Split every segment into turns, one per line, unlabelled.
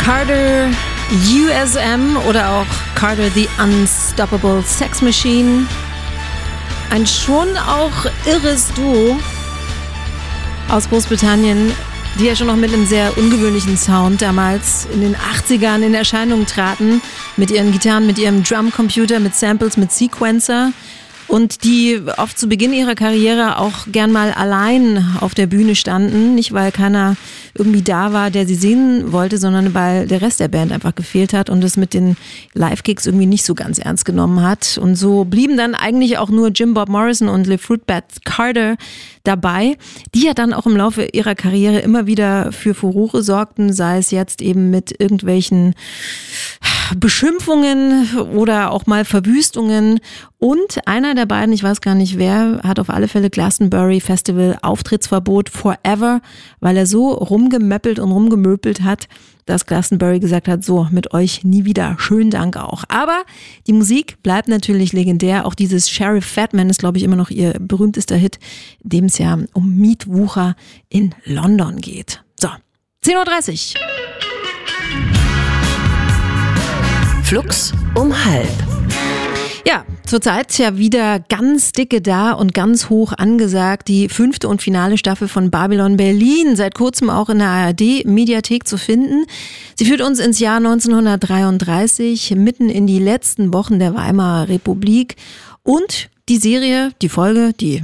Carter USM oder auch Carter the Unstoppable Sex Machine. Ein schon auch irres Duo aus Großbritannien, die ja schon noch mit einem sehr ungewöhnlichen Sound damals in den 80ern in Erscheinung traten. Mit ihren Gitarren, mit ihrem Drumcomputer, mit Samples, mit Sequencer. Und die oft zu Beginn ihrer Karriere auch gern mal allein auf der Bühne standen. Nicht, weil keiner irgendwie da war, der sie sehen wollte, sondern weil der Rest der Band einfach gefehlt hat und es mit den Live-Gigs irgendwie nicht so ganz ernst genommen hat. Und so blieben dann eigentlich auch nur Jim Bob Morrison und LeFruit Bat Carter dabei, die ja dann auch im Laufe ihrer Karriere immer wieder für Furore sorgten, sei es jetzt eben mit irgendwelchen Beschimpfungen oder auch mal Verwüstungen. Und einer der beiden, ich weiß gar nicht wer, hat auf alle Fälle Glastonbury Festival Auftrittsverbot forever, weil er so rumgemöppelt und rumgemöpelt hat, dass Glastonbury gesagt hat, so, mit euch nie wieder. Schönen Dank auch. Aber die Musik bleibt natürlich legendär. Auch dieses Sheriff Fatman ist, glaube ich, immer noch ihr berühmtester Hit, in dem es ja um Mietwucher in London geht. So, 10.30 Uhr.
Flux um 12:30.
Ja, zurzeit ja wieder ganz dicke da und ganz hoch angesagt die 5. und finale Staffel von Babylon Berlin, seit kurzem auch in der ARD-Mediathek zu finden. Sie führt uns ins Jahr 1933, mitten in die letzten Wochen der Weimarer Republik, und die Serie, die Folge, die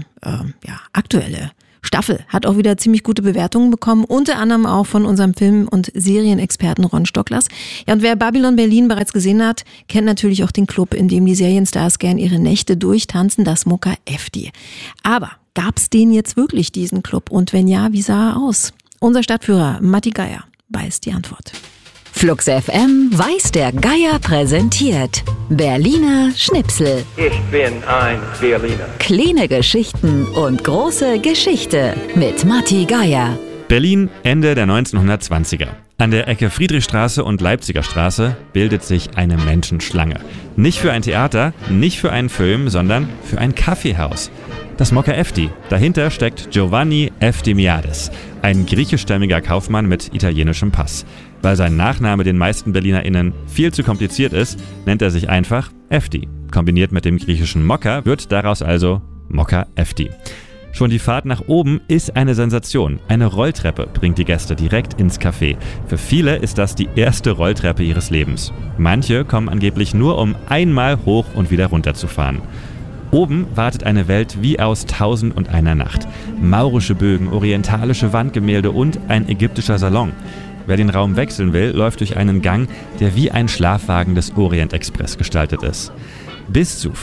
aktuelle Staffel hat auch wieder ziemlich gute Bewertungen bekommen, unter anderem auch von unserem Film- und Serienexperten Ron Stocklers. Ja, und wer Babylon Berlin bereits gesehen hat, kennt natürlich auch den Club, in dem die Serienstars gern ihre Nächte durchtanzen, das Mokka Efti. Aber gab's den jetzt wirklich, diesen Club? Und wenn ja, wie sah er aus? Unser Stadtführer Matti Geier weiß die Antwort.
Flux FM weiß der Geier präsentiert. Berliner Schnipsel.
Ich bin ein Berliner.
Kleine Geschichten und große Geschichte mit Matti Geier.
Berlin, Ende der 1920er. An der Ecke Friedrichstraße und Leipziger Straße bildet sich eine Menschenschlange. Nicht für ein Theater, nicht für einen Film, sondern für ein Kaffeehaus. Das Mokka Efti. Dahinter steckt Giovanni Eftimiades, ein griechischstämmiger Kaufmann mit italienischem Pass. Weil sein Nachname den meisten BerlinerInnen viel zu kompliziert ist, nennt er sich einfach Efti. Kombiniert mit dem griechischen Mokka wird daraus also Mokka Efti. Schon die Fahrt nach oben ist eine Sensation. Eine Rolltreppe bringt die Gäste direkt ins Café. Für viele ist das die erste Rolltreppe ihres Lebens. Manche kommen angeblich nur, um einmal hoch und wieder runter zu fahren. Oben wartet eine Welt wie aus 1001 Nacht. Maurische Bögen, orientalische Wandgemälde und ein ägyptischer Salon. Wer den Raum wechseln will, läuft durch einen Gang, der wie ein Schlafwagen des Orient-Express gestaltet ist. Bis zu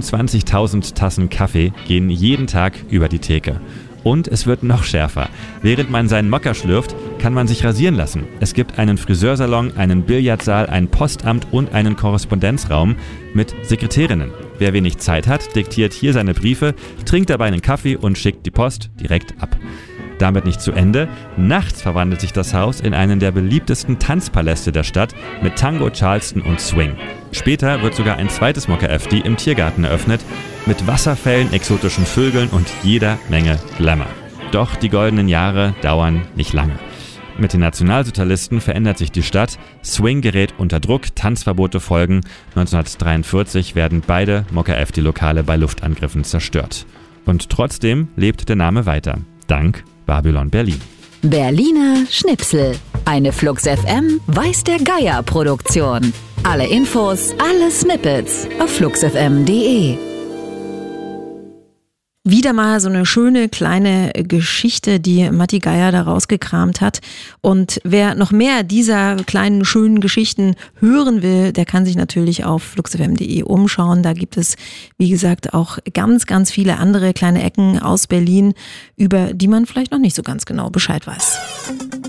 25.000 Tassen Kaffee gehen jeden Tag über die Theke. Und es wird noch schärfer. Während man seinen Mokka schlürft, kann man sich rasieren lassen. Es gibt einen Friseursalon, einen Billardsaal, ein Postamt und einen Korrespondenzraum mit Sekretärinnen. Wer wenig Zeit hat, diktiert hier seine Briefe, trinkt dabei einen Kaffee und schickt die Post direkt ab. Damit nicht zu Ende. Nachts verwandelt sich das Haus in einen der beliebtesten Tanzpaläste der Stadt mit Tango, Charleston und Swing. Später wird sogar ein zweites Mokka Efti im Tiergarten eröffnet, mit Wasserfällen, exotischen Vögeln und jeder Menge Glamour. Doch die goldenen Jahre dauern nicht lange. Mit den Nationalsozialisten verändert sich die Stadt, Swing gerät unter Druck, Tanzverbote folgen. 1943 werden beide Mokka Efti-Lokale bei Luftangriffen zerstört. Und trotzdem lebt der Name weiter. Dank Babylon Berlin.
Berliner Schnipsel. Eine Flux FM weiß der Geier Produktion. Alle Infos, alle Snippets auf fluxfm.de.
Wieder mal so eine schöne kleine Geschichte, die Matti Geier da rausgekramt hat. Und wer noch mehr dieser kleinen, schönen Geschichten hören will, der kann sich natürlich auf fluxfm.de umschauen. Da gibt es, wie gesagt, auch ganz, ganz viele andere kleine Ecken aus Berlin, über die man vielleicht noch nicht so ganz genau Bescheid weiß.